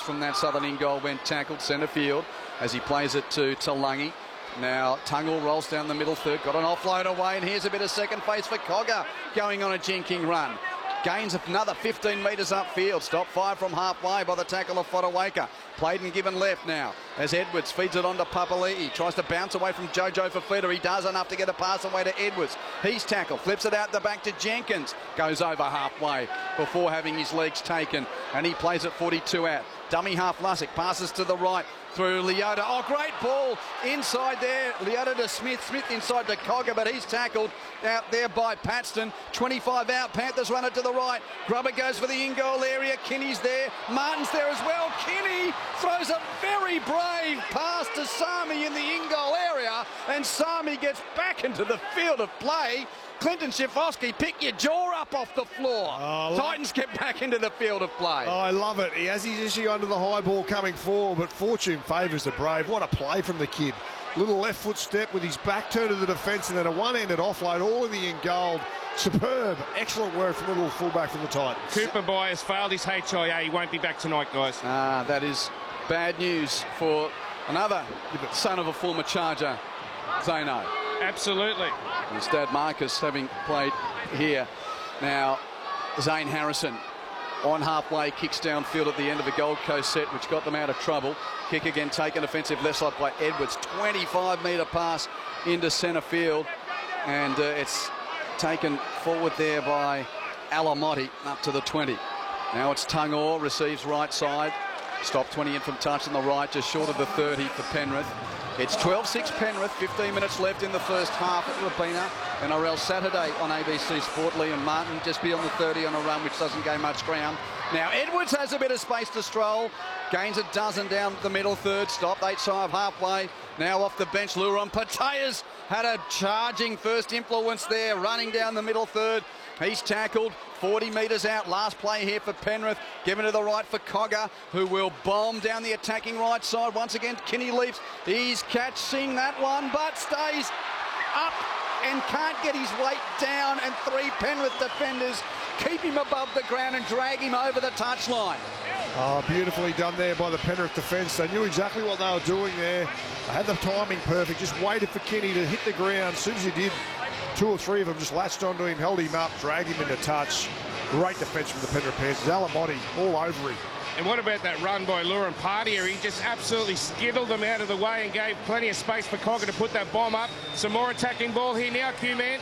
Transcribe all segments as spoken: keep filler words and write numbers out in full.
from that southern in goal when tackled centre field as he plays it to Talangi. Now Tungle rolls down the middle third, got an offload away, and here's a bit of second face for Cogger going on a jinking run. Gains another fifteen metres upfield. Stop five from halfway by the tackle of Fotuaika. Played and given left now as Edwards feeds it on to Papali'i. Tries to bounce away from Jojo Fafita. He does enough to get a pass away to Edwards. He's tackled. Flips it out the back to Jenkins. Goes over halfway before having his legs taken. And he plays it forty-two out. Dummy half Lussick. Passes to the right through Leota. Oh, great ball inside there. Leota to Smith. Smith inside to Cogger, but he's tackled out there by Paxton. twenty-five out. Panthers run it to the right. Grubber goes for the in-goal area. Kinney's there. Martin's there as well. Kinney throws a very brave pass to Sami in the in-goal area, and Sami gets back into the field of play. Clinton Schifosky, pick your jaw up off the floor. Oh, Titans get back into the field of play. Oh, I love it. He has his issue under the high ball coming forward, but fortune favours the brave. What a play from the kid. Little left foot step with his back turned to the defence, and then a one-handed offload, all of the in goal. Superb. Excellent work from the little fullback from the Titans. Cooper Byers failed his H I A. He won't be back tonight, guys. Ah, that is bad news for another son of a former Charger, Zano. Absolutely. His dad Marcus having played here. Now Zane Harrison on halfway, kicks downfield at the end of a Gold Coast set, which got them out of trouble. Kick again taken offensive left side by Edwards. twenty-five metre pass into centre field, and uh, it's taken forward there by Alamotti up to the twenty. Now it's Tungor, receives right side. Stop twenty in from touch on the right, just short of the thirty for Penrith. It's twelve six Penrith, fifteen minutes left in the first half at Robina. N R L Saturday on A B C Sport. Liam Martin just beyond the thirty on a run, which doesn't gain much ground. Now Edwards has a bit of space to stroll. Gains a dozen down the middle third. Stop eight side halfway. Now off the bench, Luron Pateas had a charging first influence there, running down the middle third. He's tackled forty metres out. Last play here for Penrith. Given to the right for Cogger, who will bomb down the attacking right side. Once again, Kinney leaps. He's catching that one, but stays up and can't get his weight down. And three Penrith defenders keep him above the ground and drag him over the touchline. Oh, beautifully done there by the Penrith defence. They knew exactly what they were doing there. They had the timing perfect. Just waited for Kinney to hit the ground. As soon as he did, two or three of them just latched onto him, held him up, dragged him into touch. Great defence from the Penrith Panthers. Alamotti all over him. And what about that run by Luron Partia? He just absolutely skittled them out of the way and gave plenty of space for Cogger to put that bomb up. Some more attacking ball here now, Q-Man.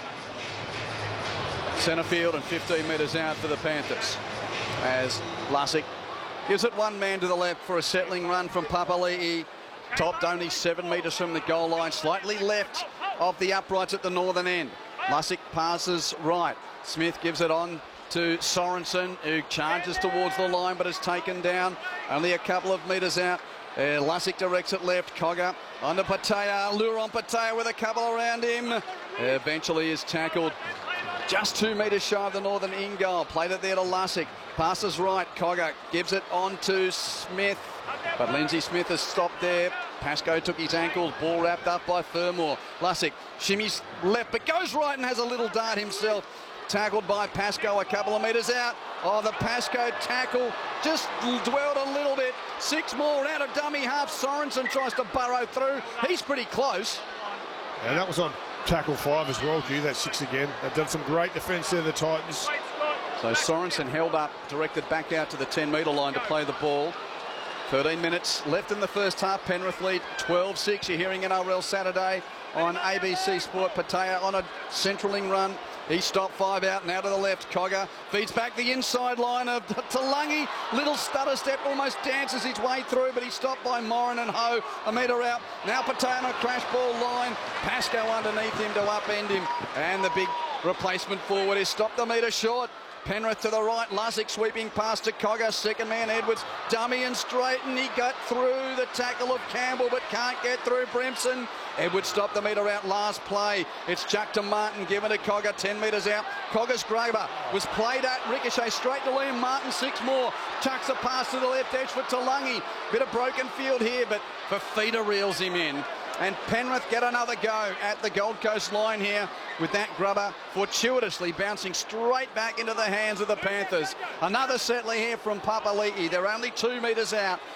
Centre field and fifteen metres out for the Panthers as Lussick gives it one man to the left for a settling run from Papali'i. Topped only seven metres from the goal line, slightly left of the uprights at the northern end. Lussick passes right. Smith gives it on to Sorensen, who charges towards the line but is taken down only a couple of metres out. Uh, Lussick directs it left. Cogger under Patea. Luron Patea with a couple around him. Uh, eventually is tackled just two metres shy of the northern in goal. Played it there to Lussick. Passes right. Cogger gives it on to Smith. But Lindsay Smith has stopped there. Pascoe took his ankles. Ball wrapped up by Fermor. Lussick shimmies left but goes right and has a little dart himself. Tackled by Pascoe a couple of metres out. Oh, the Pascoe tackle just dwelled a little bit. Six more out of dummy half. Sorensen tries to burrow through. He's pretty close. And that was on tackle five as well, Q. That's six again. They've done some great defence there, the Titans. So Sorensen held up, directed back out to the ten metre line to play the ball. thirteen minutes left in the first half. Penrith lead twelve six. You're hearing N R L Saturday on A B C Sport. Patea on a centraling run. He stopped five out, now to the left. Cogger feeds back the inside line of Talangi. Little stutter step, almost dances his way through, but he's stopped by Morin and Ho. A metre out. Now Patea on a crash ball line. Pascoe underneath him to upend him. And the big replacement forward is stopped a metre short. Penrith to the right. Lussick sweeping past to Cogger. Second man Edwards. Dummy and straight, and he got through the tackle of Campbell but can't get through Brimson. Edwards stopped the metre out last play. It's chucked to Martin, given to Cogger, ten metres out. Cogger's Graber was played at, ricochet straight to Liam Martin, six more. Chucks a pass to the left edge for Talangi. Bit of broken field here, but Fafita reels him in. And Penrith get another go at the Gold Coast line here with that grubber fortuitously bouncing straight back into the hands of the Panthers. Another settler here from Papali'i. They're only two metres out.